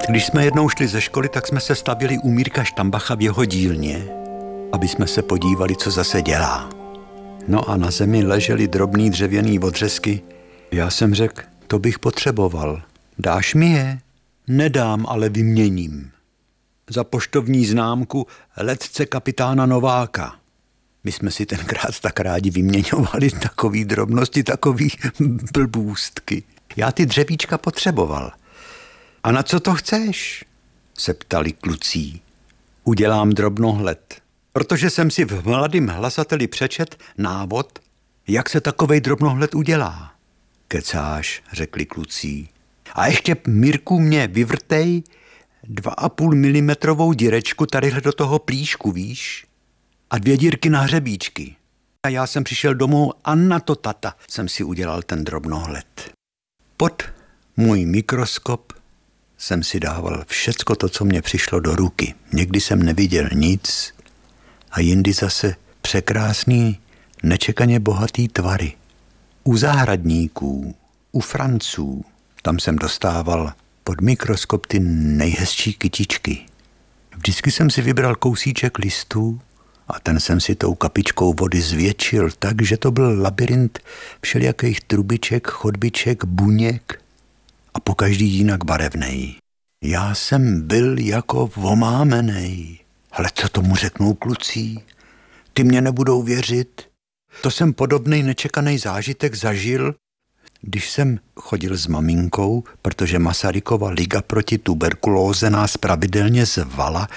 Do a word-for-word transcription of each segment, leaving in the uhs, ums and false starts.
Když jsme jednou šli ze školy, tak jsme se stavili u Mírka Štambacha v jeho dílně, aby jsme se podívali, co zase dělá. No a na zemi ležely drobný dřevěný odřezky. Já jsem řekl, to bych potřeboval. Dáš mi je? Nedám, ale vyměním. Za poštovní známku letce kapitána Nováka. My jsme si tenkrát tak rádi vyměňovali takový drobnosti, takový blbůstky. Já ty dřevíčka potřeboval. A na co to chceš? Se ptali kluci. Udělám drobnohled, protože jsem si v Mladým hlasateli přečet návod, jak se takovej drobnohled udělá. Kecáš, řekli kluci. A ještě, Mirku, mě vyvrtej dva a půl milimetrovou dírečku tadyhle do toho plíšku, víš? A dvě dírky na hřebíčky. A já jsem přišel domů a na to tata jsem si udělal ten drobnohled. Pod můj mikroskop jsem si dával všecko to, co mě přišlo do ruky. Někdy jsem neviděl nic a jindy zase překrásný, nečekaně bohatý tvary. U zahradníků, u Franců, tam jsem dostával pod mikroskop ty nejhezčí kytičky. Vždycky jsem si vybral kousíček listů a ten jsem si tou kapičkou vody zvětšil tak, že to byl labyrint všelijakých trubiček, chodbiček, buněk a pokaždý jinak barevnej. Já jsem byl jako omámenej. Ale co tomu řeknou kluci? Ty mě nebudou věřit. To jsem podobnej nečekaný zážitek zažil, když jsem chodil s maminkou, protože Masarykova liga proti tuberkulóze nás pravidelně zvala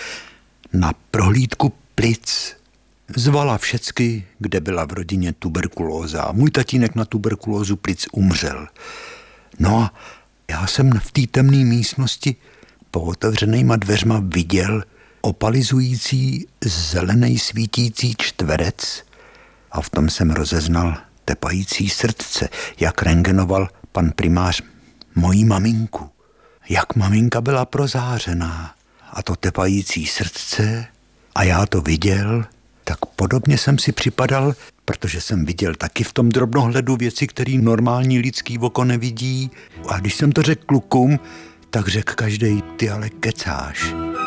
na prohlídku plic. Zvala všecky, kde byla v rodině tuberkulóza. Můj tatínek na tuberkulózu plic umřel. No a já jsem v té temné místnosti po otevřenýma dveřma viděl opalizující zelenej svítící čtverec a v tom jsem rozeznal tepající srdce, jak rentgenoval pan primář mojí maminku. Jak maminka byla prozářená a to tepající srdce a já to viděl, tak podobně jsem si připadal, protože jsem viděl taky v tom drobnohledu věci, které normální lidský oko nevidí. A když jsem to řekl klukům, tak řekl každej, ty ale kecáš.